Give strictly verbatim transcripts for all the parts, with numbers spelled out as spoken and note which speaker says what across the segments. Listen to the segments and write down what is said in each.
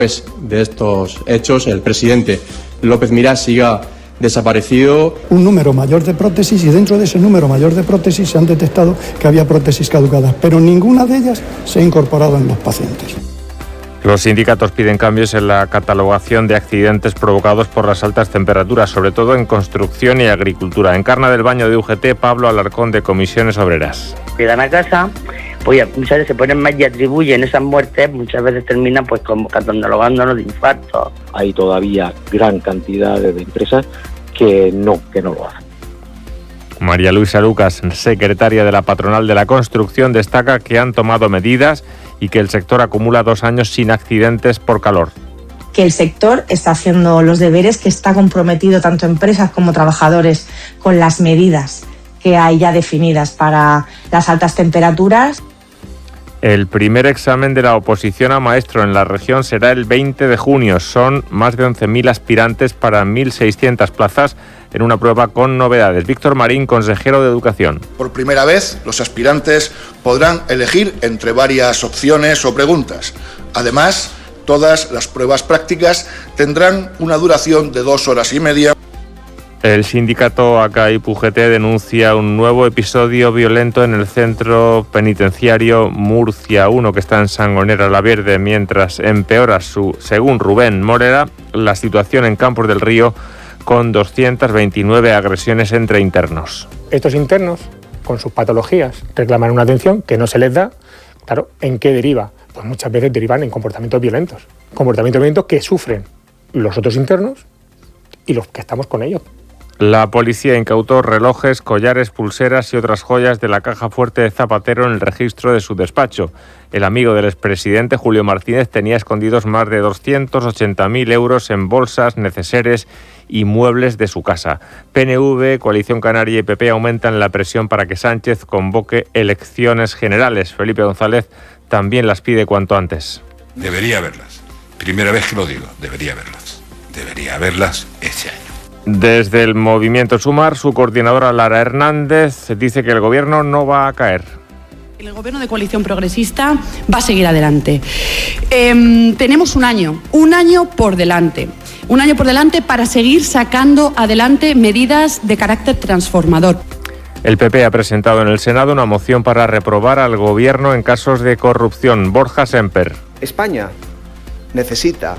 Speaker 1: Después de estos hechos, el presidente López Miras siga desaparecido.
Speaker 2: Un número mayor de prótesis, y dentro de ese número mayor de prótesis se han detectado que había prótesis caducadas, pero ninguna de ellas se ha incorporado en los pacientes.
Speaker 3: Los sindicatos piden cambios en la catalogación de accidentes provocados por las altas temperaturas, sobre todo en construcción y agricultura. Encarna del Baño de U G T, Pablo Alarcón, de Comisiones Obreras.
Speaker 4: Llegan a casa, pues muchas veces se ponen mal y atribuyen esas muertes, muchas veces terminan pues como catalogándonos de infarto.
Speaker 5: Hay todavía gran cantidad de empresas que no, que no lo hacen.
Speaker 3: María Luisa Lucas, secretaria de la Patronal de la Construcción, destaca que han tomado medidas y que el sector acumula dos años sin accidentes por calor.
Speaker 6: Que el sector está haciendo los deberes, que está comprometido tanto empresas como trabajadores con las medidas que hay ya definidas para las altas temperaturas.
Speaker 3: El primer examen de la oposición a maestro en la región será el veinte de junio. Son más de once mil aspirantes para mil seiscientas plazas en una prueba con novedades. Víctor Marín, consejero de Educación.
Speaker 7: Por primera vez, los aspirantes podrán elegir entre varias opciones o preguntas. Además, todas las pruebas prácticas tendrán una duración de dos horas y media.
Speaker 3: El sindicato A C A I P U G T denuncia un nuevo episodio violento en el centro penitenciario Murcia uno, que está en Sangonera la Verde, mientras empeora, su, según Rubén Morera, la situación en Campos del Río, con doscientas veintinueve agresiones entre internos.
Speaker 8: Estos internos, con sus patologías, reclaman una atención que no se les da. Claro, ¿en qué deriva? Pues muchas veces derivan en comportamientos violentos. Comportamientos violentos que sufren los otros internos y los que estamos con ellos.
Speaker 3: La policía incautó relojes, collares, pulseras y otras joyas de la caja fuerte de Zapatero en el registro de su despacho. El amigo del expresidente, Julio Martínez, tenía escondidos más de doscientos ochenta mil euros en bolsas, neceseres y muebles de su casa. P N V, Coalición Canaria y P P aumentan la presión para que Sánchez convoque elecciones generales. Felipe González también las pide cuanto antes.
Speaker 9: Debería haberlas. Primera vez que lo digo, debería haberlas. Debería haberlas este año.
Speaker 3: Desde el movimiento Sumar, su coordinadora Lara Hernández dice que el gobierno no va a caer.
Speaker 10: El gobierno de coalición progresista va a seguir adelante. Eh, tenemos un año, un año por delante. Un año por delante para seguir sacando adelante medidas de carácter transformador.
Speaker 3: El P P ha presentado en el Senado una moción para reprobar al gobierno en casos de corrupción. Borja Semper.
Speaker 11: España necesita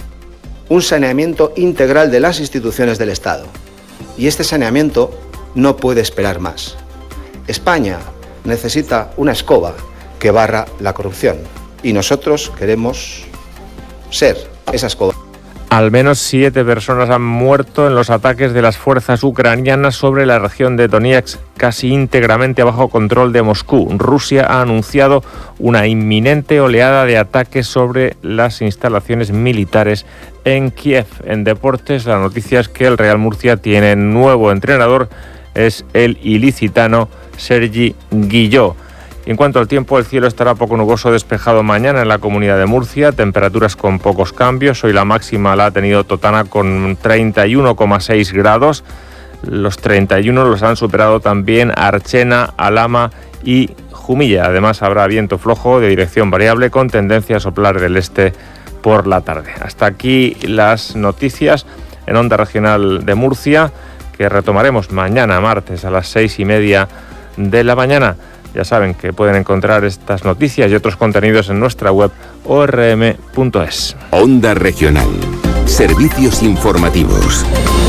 Speaker 11: un saneamiento integral de las instituciones del Estado. Y este saneamiento no puede esperar más. España necesita una escoba que barra la corrupción. Y nosotros queremos ser esa escoba.
Speaker 3: Al menos siete personas han muerto en los ataques de las fuerzas ucranianas sobre la región de Donetsk, casi íntegramente bajo control de Moscú. Rusia ha anunciado una inminente oleada de ataques sobre las instalaciones militares en Kiev. En deportes, la noticia es que el Real Murcia tiene nuevo entrenador, es el ilicitano Sergi Guilló. En cuanto al tiempo, el cielo estará poco nuboso, despejado mañana en la Comunidad de Murcia, temperaturas con pocos cambios. Hoy la máxima la ha tenido Totana con treinta y uno coma seis grados. Los treinta y uno los han superado también Archena, Alhama y Jumilla. Además, habrá viento flojo de dirección variable con tendencia a soplar del este por la tarde. Hasta aquí las noticias en Onda Regional de Murcia, que retomaremos mañana martes a las seis y media de la mañana. Ya saben que pueden encontrar estas noticias y otros contenidos en nuestra web o r m punto es.
Speaker 12: Onda Regional. Servicios informativos.